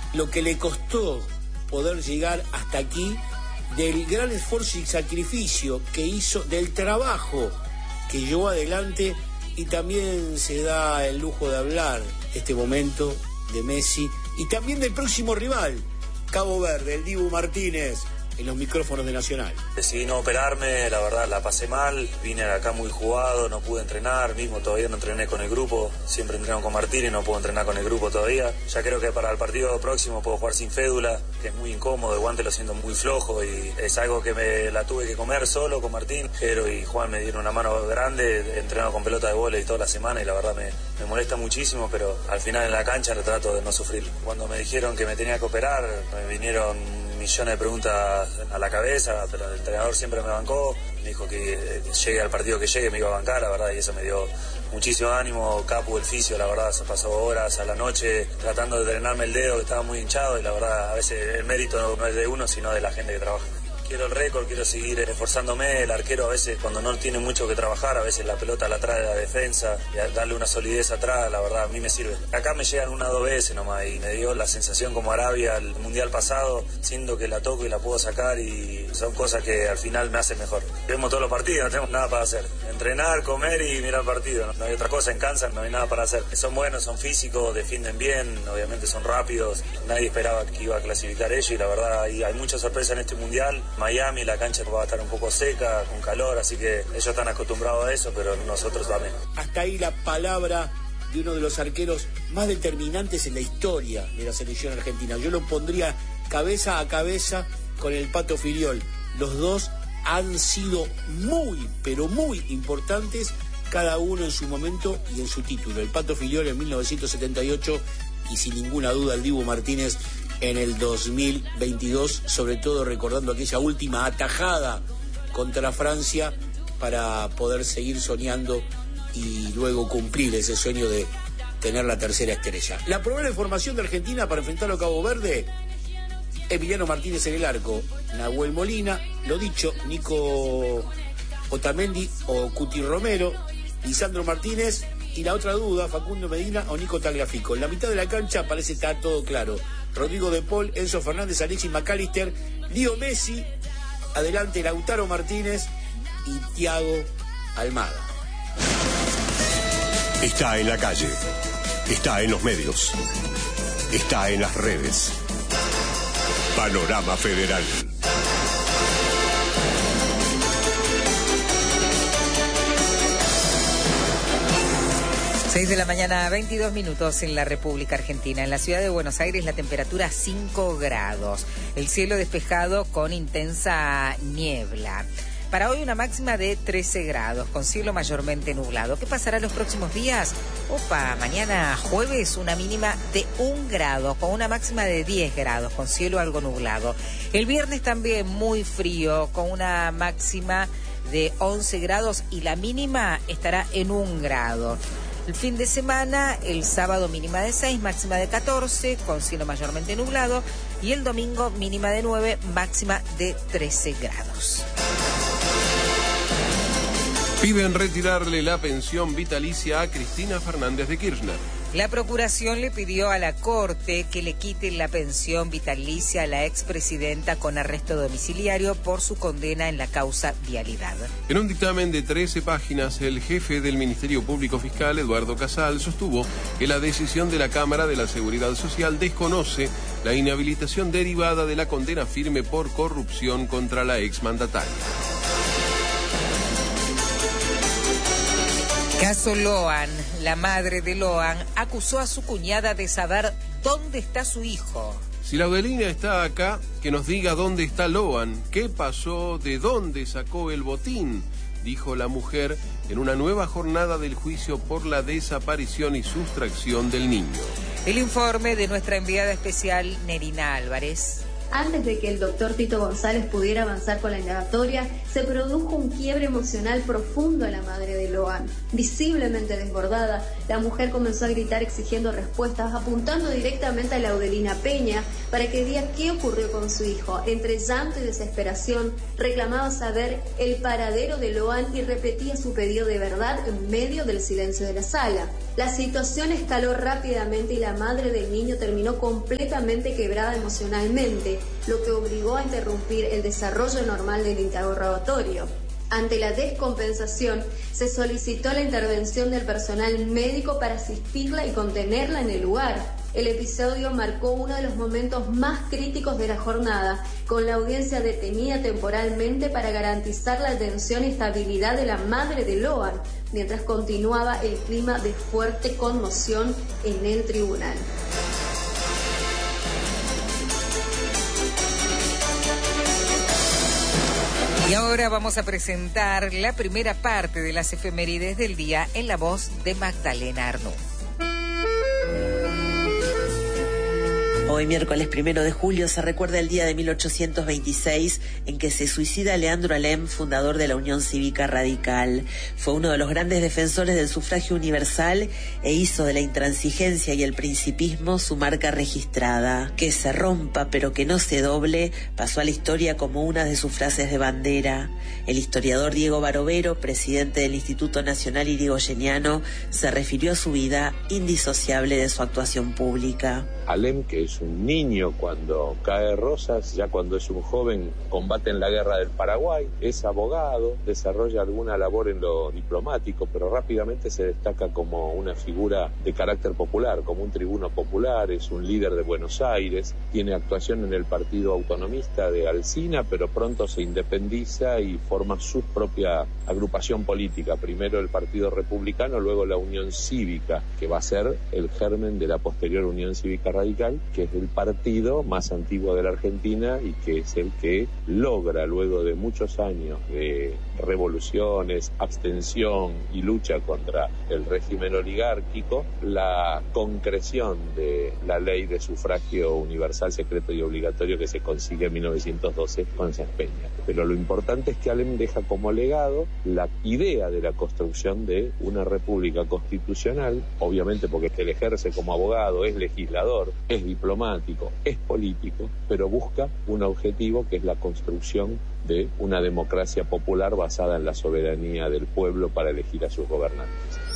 lo que le costó poder llegar hasta aquí, del gran esfuerzo y sacrificio que hizo, del trabajo que llevó adelante, y también se da el lujo de hablar este momento de Messi y también del próximo rival, Cabo Verde, el Dibu Martínez, en los micrófonos de Nacional. Decidí no operarme, la verdad la pasé mal, vine acá muy jugado, no pude entrenar, mismo todavía no entrené con el grupo, siempre entreno con Martín y no puedo entrenar con el grupo todavía. Ya creo que para el partido próximo puedo jugar sin fédula, que es muy incómodo, el guante lo siento muy flojo y es algo que me la tuve que comer solo con Martín. Jero y Juan me dieron una mano grande, he entrenado con pelota de vóley toda la semana y la verdad me molesta muchísimo, pero al final en la cancha lo trato de no sufrir. Cuando me dijeron que me tenía que operar, me vinieron millones de preguntas a la cabeza, pero el entrenador siempre me bancó, me dijo que llegue al partido que llegue me iba a bancar, la verdad, y eso me dio muchísimo ánimo. Capu, el fisio, la verdad, se pasó horas a la noche tratando de drenarme el dedo, que estaba muy hinchado, y la verdad, a veces el mérito no es de uno, sino de la gente que trabaja. Quiero el récord, quiero seguir esforzándome. El arquero a veces cuando no tiene mucho que trabajar, a veces la pelota la trae de la defensa y darle una solidez atrás, la verdad a mí me sirve. Acá me llegan 1 o 2 veces nomás y me dio la sensación como Arabia el mundial pasado, siento que la toco y la puedo sacar y son cosas que al final me hacen mejor. Vemos todos los partidos, no tenemos nada para hacer. Entrenar, comer y mirar partidos. No hay otra cosa en Kansas, no hay nada para hacer. Son buenos, son físicos, defienden bien, obviamente son rápidos. Nadie esperaba que iba a clasificar ellos y la verdad hay mucha sorpresa en este mundial. Miami, la cancha va a estar un poco seca, con calor, así que ellos están acostumbrados a eso, pero nosotros también. Hasta ahí la palabra de uno de los arqueros más determinantes en la historia de la selección argentina. Yo lo pondría cabeza a cabeza con el Pato Filiol. Los dos han sido muy, pero muy importantes, cada uno en su momento y en su título. El Pato Filiol en 1978 y sin ninguna duda el Dibu Martínez en el 2022, sobre todo recordando aquella última atajada contra Francia para poder seguir soñando y luego cumplir ese sueño de tener la tercera estrella. La probable formación de Argentina para enfrentar a Cabo Verde: Emiliano Martínez en el arco, Nahuel Molina, lo dicho, Nico Otamendi o Cuti Romero, Lisandro Martínez, y la otra duda, Facundo Medina o Nico Tagliafico. En la mitad de la cancha parece estar todo claro: Rodrigo de Paul, Enzo Fernández, Alexis McAllister, Leo Messi, adelante Lautaro Martínez y Thiago Almada. Está en la calle, está en los medios, está en las redes. Panorama Federal. Seis de la mañana, 22 minutos en la República Argentina. En la ciudad de Buenos Aires la temperatura 5 grados. El cielo despejado con intensa niebla. Para hoy una máxima de 13 grados, con cielo mayormente nublado. ¿Qué pasará los próximos días? Mañana jueves una mínima de 1 grado, con una máxima de 10 grados, con cielo algo nublado. El viernes también muy frío, con una máxima de 11 grados y la mínima estará en 1 grado. El fin de semana, el sábado mínima de 6, máxima de 14, con cielo mayormente nublado. Y el domingo mínima de 9, máxima de 13 grados. Piden retirarle la pensión vitalicia a Cristina Fernández de Kirchner. La Procuración le pidió a la Corte que le quiten la pensión vitalicia a la expresidenta con arresto domiciliario por su condena en la causa Vialidad. En un dictamen de 13 páginas, el jefe del Ministerio Público Fiscal, Eduardo Casal, sostuvo que la decisión de la Cámara de la Seguridad Social desconoce la inhabilitación derivada de la condena firme por corrupción contra la exmandataria. Caso Loan. La madre de Loan acusó a su cuñada de saber dónde está su hijo. Si Laudelina está acá, que nos diga dónde está Loan, qué pasó, de dónde sacó el botín, dijo la mujer en una nueva jornada del juicio por la desaparición y sustracción del niño. El informe de nuestra enviada especial Nerina Álvarez. antes de que el doctor Tito González pudiera avanzar con la indagatoria, se produjo un quiebre emocional profundo en la madre de Loan. Visiblemente desbordada, la mujer comenzó a gritar exigiendo respuestas, apuntando directamente a Laudelina Peña para que diga qué ocurrió con su hijo. Entre llanto y desesperación, reclamaba saber el paradero de Loan y repetía su pedido de verdad en medio del silencio de la sala. La situación escaló rápidamente y la madre del niño terminó completamente quebrada emocionalmente, lo que obligó a interrumpir el desarrollo normal del interrogatorio. Ante la descompensación, se solicitó la intervención del personal médico para asistirla y contenerla en el lugar. El episodio marcó uno de los momentos más críticos de la jornada, con la audiencia detenida temporalmente para garantizar la atención y estabilidad de la madre de Loan, mientras continuaba el clima de fuerte conmoción en el tribunal. Y ahora vamos a presentar la primera parte de las efemérides del día en la voz de Magdalena Arnú. Hoy, miércoles 1 de julio, se recuerda el día de 1826 en que se suicida Leandro Alem, fundador de la Unión Cívica Radical. Fue uno de los grandes defensores del sufragio universal e hizo de la intransigencia y el principismo su marca registrada. Que se rompa pero que no se doble pasó a la historia como una de sus frases de bandera. El historiador Diego Barovero, presidente del Instituto Nacional Irigoyeniano, se refirió a su vida indisociable de su actuación pública. Alem, que es un niño cuando cae Rosas, ya cuando es un joven combate en la guerra del Paraguay, es abogado, desarrolla alguna labor en lo diplomático, pero rápidamente se destaca como una figura de carácter popular, como un tribuno popular, es un líder de Buenos Aires, tiene actuación en el partido autonomista de Alsina, pero pronto se independiza y forma su propia agrupación política, primero el Partido Republicano, luego la Unión Cívica, que va a ser el germen de la posterior Unión Cívica Radical, que es el partido más antiguo de la Argentina y que es el que logra, luego de muchos años de revoluciones, abstención y lucha contra el régimen oligárquico, la concreción de la ley de sufragio universal, secreto y obligatorio que se consigue en 1912 con Sáenz Peña. Pero lo importante es que Alem deja como legado la idea de la construcción de una república constitucional, obviamente porque él ejerce como abogado, es legislador, es diplomático, es político, pero busca un objetivo que es la construcción de una democracia popular basada en la soberanía del pueblo para elegir a sus gobernantes.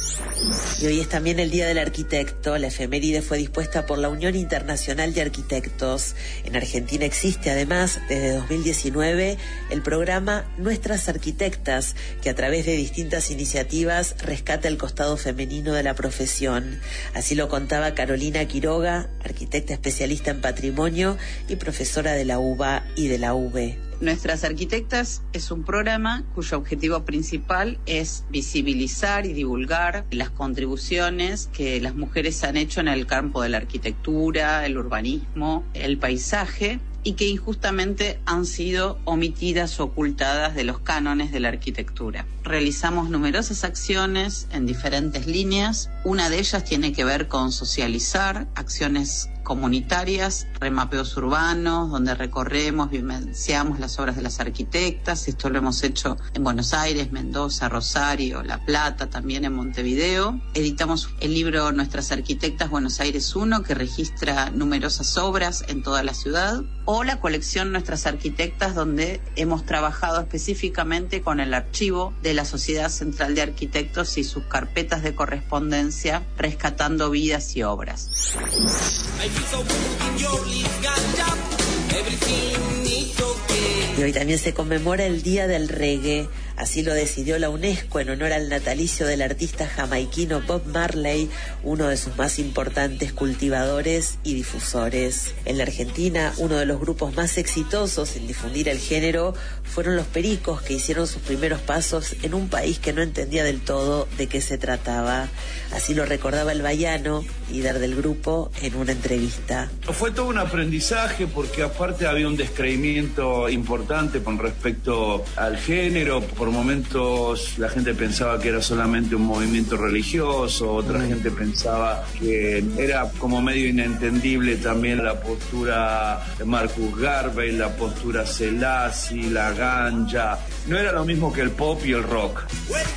Y hoy es también el Día del Arquitecto. La efeméride fue dispuesta por la Unión Internacional de Arquitectos. En Argentina existe además, desde 2019, el programa Nuestras Arquitectas, que a través de distintas iniciativas rescata el costado femenino de la profesión. Así lo contaba Carolina Quiroga, arquitecta especialista en patrimonio y profesora de la UBA y de la UB. Nuestras Arquitectas es un programa cuyo objetivo principal es visibilizar y divulgar las contribuciones que las mujeres han hecho en el campo de la arquitectura, el urbanismo, el paisaje, y que injustamente han sido omitidas o ocultadas de los cánones de la arquitectura. Realizamos numerosas acciones en diferentes líneas. Una de ellas tiene que ver con socializar, acciones comunitarias, remapeos urbanos, donde recorremos, vivenciamos las obras de las arquitectas. Esto lo hemos hecho en Buenos Aires, Mendoza, Rosario, La Plata, también en Montevideo. Editamos el libro Nuestras Arquitectas Buenos Aires 1, que registra numerosas obras en toda la ciudad. O la colección Nuestras Arquitectas, donde hemos trabajado específicamente con el archivo de la Sociedad Central de Arquitectos y sus carpetas de correspondencia, rescatando vidas y obras. Y hoy también se conmemora el Día del Reggae. Así lo decidió la UNESCO en honor al natalicio del artista jamaiquino Bob Marley, uno de sus más importantes cultivadores y difusores. En la Argentina, uno de los grupos más exitosos en difundir el género fueron los Pericos, que hicieron sus primeros pasos en un país que no entendía del todo de qué se trataba. Así lo recordaba el baiano, líder del grupo, en una entrevista. Fue todo un aprendizaje porque aparte había un descreimiento importante con respecto al género. Por momentos la gente pensaba que era solamente un movimiento religioso, otra gente pensaba que era como medio inentendible también la postura de Marcus Garvey, la postura Selassie, la ganja. No era lo mismo que el pop y el rock.